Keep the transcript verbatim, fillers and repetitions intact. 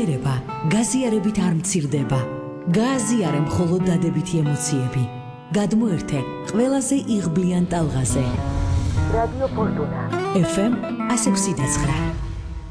მეცნიერება გაზიარებით არ მცირდება. გააზიარე მხოლოდ დადებითი ემოციები. გადმოერთე ყველაზე იღბლიან ტალღაზე. რადიო ფორტუნა. ეფ ემ one oh six point nine.